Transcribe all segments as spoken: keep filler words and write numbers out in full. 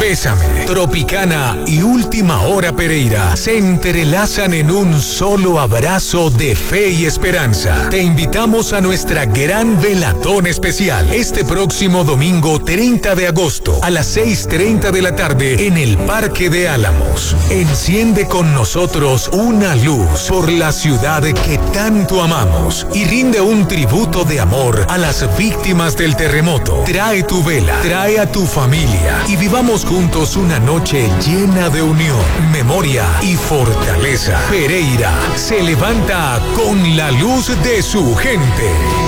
Bésame, Tropicana y Última Hora Pereira se entrelazan en un solo abrazo de fe y esperanza. Te invitamos a nuestra gran velatón especial este próximo domingo treinta de agosto a las seis y media de la tarde en el Parque de Álamos. Enciende con nosotros una luz por la ciudad que tanto amamos y rinde un tributo de amor a las víctimas del terremoto. Trae tu vela, trae a tu familia y vivamos juntos una noche llena de unión, memoria y fortaleza. Pereira se levanta con la luz de su gente.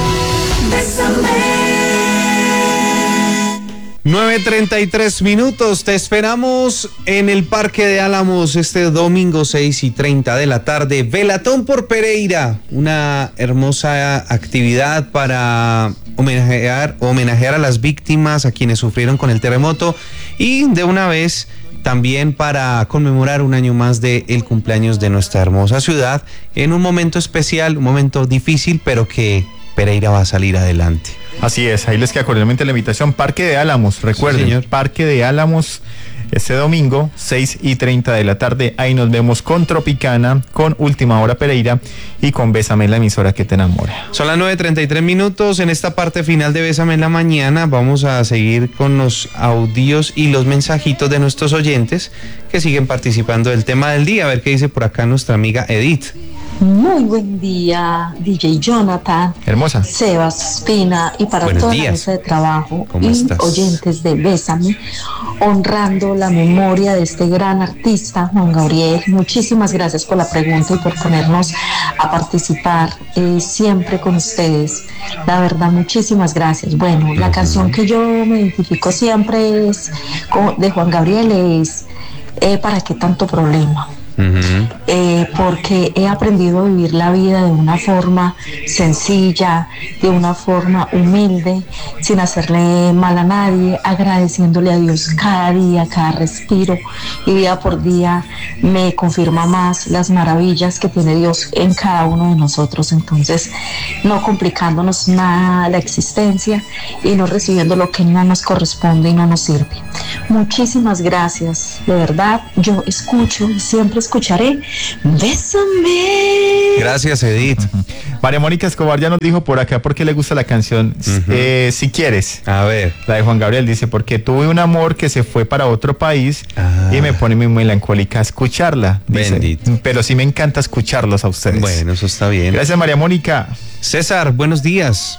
nueve treinta y tres minutos, te esperamos en el Parque de Álamos este domingo seis y treinta de la tarde. Velatón por Pereira, una hermosa actividad para homenajear, homenajear a las víctimas, a quienes sufrieron con el terremoto y de una vez también para conmemorar un año más del cumpleaños de nuestra hermosa ciudad en un momento especial, un momento difícil, pero que Pereira va a salir adelante. Así es, ahí les queda cordialmente la invitación. Parque de Álamos, recuerden, sí, Parque de Álamos, este domingo, seis y treinta de la tarde. Ahí nos vemos con Tropicana, con Última Hora Pereira y con Bésame, la emisora que te enamora. Son las nueve treinta y tres minutos. En esta parte final de Bésame en la mañana vamos a seguir con los audios y los mensajitos de nuestros oyentes que siguen participando del tema del día. A ver qué dice por acá nuestra amiga Edith. Muy buen día, D J Jonathan, hermosa, Sebas, Pina y para Buenos toda días. la mesa de trabajo ¿Cómo y estás? oyentes de Bésame, honrando la memoria de este gran artista, Juan Gabriel. Muchísimas gracias por la pregunta y por ponernos a participar eh, siempre con ustedes. La verdad, muchísimas gracias. Bueno, la canción que yo me identifico siempre es con- de Juan Gabriel es eh, ¿Para qué tanto problema? Uh-huh. Eh, porque he aprendido a vivir la vida de una forma sencilla, de una forma humilde, sin hacerle mal a nadie, agradeciéndole a Dios cada día, cada respiro, y día por día me confirma más las maravillas que tiene Dios en cada uno de nosotros. Entonces, no complicándonos nada la existencia y no recibiendo lo que no nos corresponde y no nos sirve. Muchísimas gracias, de verdad. Yo escucho y siempre escucharé. Bésame. Gracias, Edith. Uh-huh. María Mónica Escobar ya nos dijo por acá por qué le gusta la canción. Uh-huh. eh, Si quieres. A ver. La de Juan Gabriel dice, porque tuve un amor que se fue para otro país ah. y me pone muy melancólica escucharla. Dice, bendito. Pero sí me encanta escucharlos a ustedes. Bueno, eso está bien. Gracias, María Mónica. César, buenos días.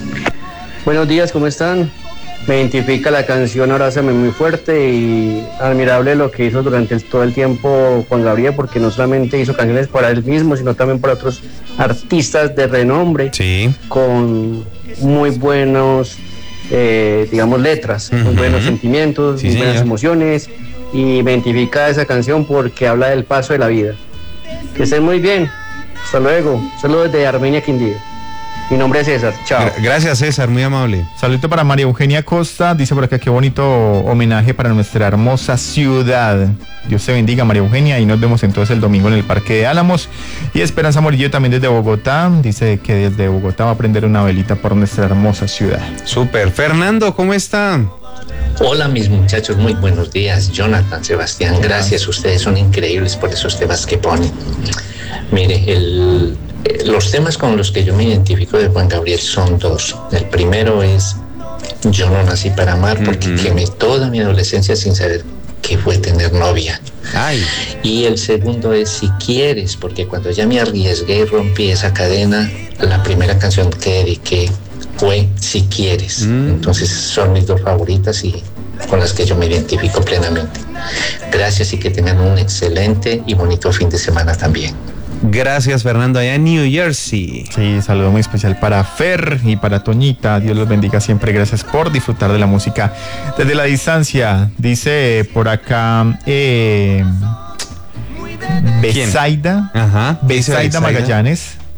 Buenos días, ¿cómo están? Me identifica la canción Abrázame muy fuerte y admirable lo que hizo durante el, todo el tiempo Juan Gabriel, porque no solamente hizo canciones para él mismo, sino también para otros artistas de renombre, sí, con muy buenos, eh, digamos, letras, uh-huh. muy buenos sentimientos, sí, muy buenas señor. emociones, y me identifica esa canción porque habla del paso de la vida. Que estén muy bien, hasta luego, saludos desde Armenia, Quindío. Mi nombre es César, chao. Gracias, César, muy amable. Saludo para María Eugenia Costa, dice por acá, qué bonito homenaje para nuestra hermosa ciudad. Dios te bendiga, María Eugenia, y nos vemos entonces el domingo en el Parque de Álamos. Y Esperanza Morillo también desde Bogotá, dice que desde Bogotá va a prender una velita por nuestra hermosa ciudad. Súper. Fernando, ¿cómo está? Hola mis muchachos, muy buenos días. Jonathan, Sebastián, gracias, ustedes son increíbles por esos temas que ponen. Mire, el... los temas con los que yo me identifico de Juan Gabriel son dos. El primero es Yo no nací para amar, porque uh-huh. quemé toda mi adolescencia sin saber qué fue tener novia. Ay. Y el segundo es Si quieres, porque cuando ya me arriesgué y rompí esa cadena, la primera canción que dediqué fue Si quieres. Mm. Entonces son mis dos favoritas y con las que yo me identifico plenamente. Gracias y que tengan un excelente y bonito fin de semana también. Gracias, Fernando, allá en New Jersey. Sí, saludo muy especial para Fer y para Toñita. Dios los bendiga siempre. Gracias por disfrutar de la música desde la distancia. Dice por acá eh, Besaida. Ajá. Besaida Magallanes.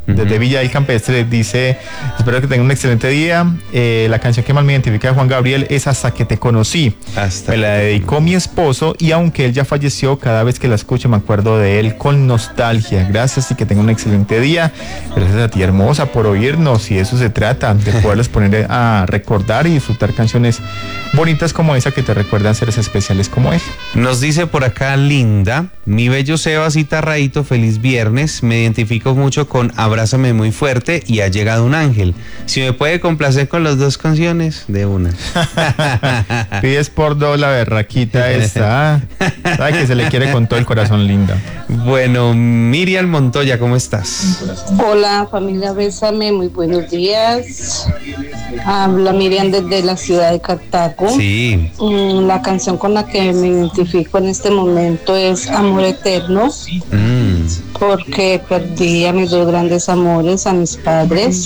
Desde uh-huh. Villa del Campestre dice, espero que tengan un excelente día. Eh, la canción que más me identifica de Juan Gabriel es Hasta que te conocí. Hasta me la dedicó mi esposo y aunque él ya falleció, cada vez que la escucho me acuerdo de él con nostalgia. Gracias y que tengan un excelente día. Gracias a ti, hermosa, por oírnos, y eso se trata, de poderles poner a recordar y disfrutar canciones bonitas como esa que te recuerdan seres especiales como él. Nos dice por acá Linda, mi bello Sebas y Tarraito, feliz viernes, me identifico mucho con Abrázame muy fuerte y Ha llegado un ángel. Si me puede complacer con las dos canciones, de una. Pides por dos la berraquita esta. Sabe que se le quiere con todo el corazón, Linda. Bueno, Miriam Montoya, ¿cómo estás? Hola, familia Bésame, muy buenos días. Habla Miriam desde la ciudad de Cartago. Sí. La canción con la que me identifico en este momento es Amor Eterno. Mm. Porque perdí a mis dos grandes amores, a mis padres.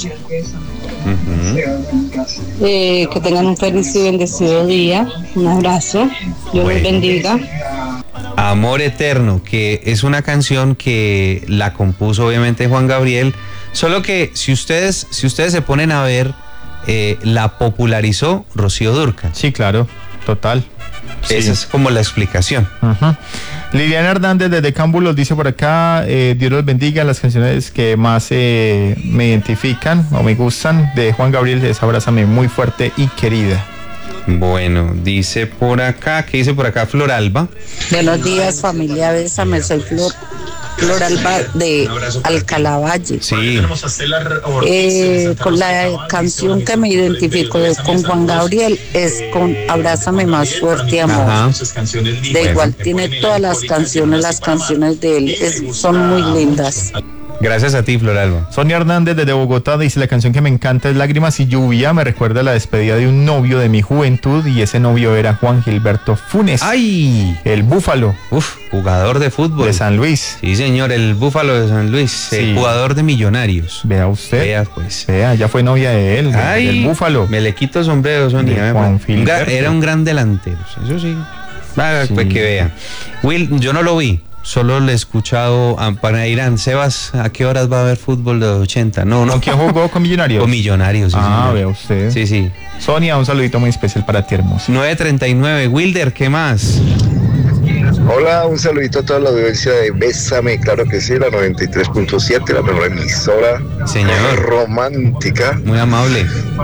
Uh-huh. Eh, que tengan un feliz y bendecido día. Un abrazo. Dios bueno. los bendiga. Amor Eterno, que es una canción que la compuso obviamente Juan Gabriel, solo que si ustedes, si ustedes se ponen a ver, eh, la popularizó Rocío Dúrcal. Sí, claro, total. Esa sí. es como la explicación. Uh-huh. Liliana Hernández desde Cámbulos dice por acá, eh, Dios los bendiga, las canciones que más eh, me identifican o me gustan de Juan Gabriel es Abrázame muy fuerte y querida. Bueno, dice por acá, ¿qué dice por acá Floralba? Buenos días, familia Bésame, soy Flor, Floralba de Alcalá Valle. Sí. Eh, con la canción que me identifico con Juan Gabriel es con Abrázame más fuerte, amor. Ajá. De igual tiene todas las canciones, las canciones de él es, son muy lindas. Gracias a ti, Floralba. Sonia Hernández desde Bogotá dice, la canción que me encanta es Lágrimas y Lluvia, me recuerda la despedida de un novio de mi juventud y ese novio era Juan Gilberto Funes. ¡Ay! El Búfalo. Uf, jugador de fútbol. De San Luis. Sí, señor, el Búfalo de San Luis, sí. El jugador de Millonarios. Vea usted. Vea, pues. Vea, ya fue novia de él, Ay, del Búfalo. Me le quito sombrero, Sonia. Juan Gilberto. Era un gran delantero, eso sí. Ah, sí. Pues que vea. Will, yo no lo vi. Solo le he escuchado a Panairán. Sebas, ¿a qué horas va a haber fútbol de los ochenta? No, no. ¿Quién jugó con Millonarios? Con Millonarios, sí. Ah, vea usted. Sí, sí. Sonia, un saludito muy especial para ti, hermoso. nueve treinta y nueve. Wilder, ¿qué más? Hola, un saludito a toda la audiencia de Bésame, claro que sí, la noventa y tres punto siete, la mejor emisora. Señor. Romántica. Muy amable.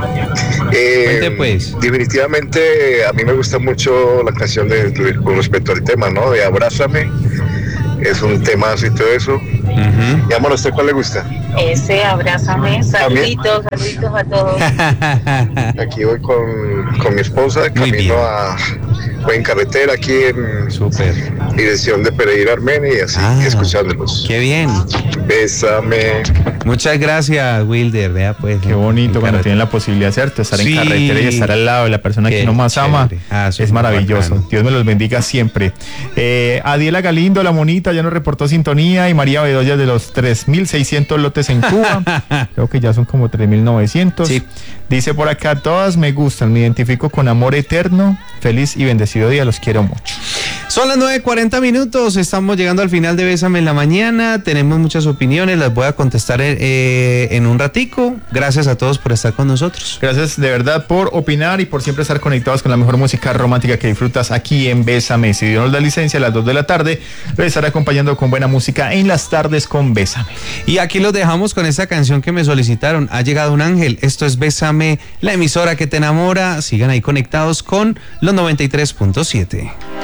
Eh, Cuente pues. Definitivamente a mí me gusta mucho la canción de, de, con respecto al tema, ¿no? De Abrázame. Es un temazo y todo eso. Uh-huh. Y amor, ¿a usted cuál le gusta? Ese, Abrázame, saluditos, saluditos a todos. Aquí voy con, con mi esposa, camino a... Voy en carretera aquí en Super. Dirección de Pereira, Armenia y así, ah, escuchándolos. Qué bien. Bésame. Muchas gracias, Wilder. Vea pues. Qué bonito cuando tienen la posibilidad, ¿cierto? Estar sí. en carretera y estar al lado de la persona Qué que uno más chévere. ama. Ah, es maravilloso. Bacano. Dios me los bendiga siempre. Eh, Adiela Galindo, la monita, ya nos reportó sintonía y María Bedoya de los tres mil seiscientos lotes en Cuba. Creo que ya son como tres mil novecientos. Sí. Dice por acá, todas me gustan, me identifico con Amor Eterno, feliz y bendecido día, los quiero mucho. Son las nueve cuarenta minutos, estamos llegando al final de Bésame en la mañana, tenemos muchas opiniones, las voy a contestar eh, en un ratico. Gracias a todos por estar con nosotros. Gracias de verdad por opinar y por siempre estar conectados con la mejor música romántica que disfrutas aquí en Bésame. Si Dios nos da licencia a las dos de la tarde, les estaré acompañando con buena música en las tardes con Bésame. Y aquí los dejamos con esta canción que me solicitaron, Ha llegado un ángel. Esto es Bésame, la emisora que te enamora. Sigan ahí conectados con los noventa y tres punto siete.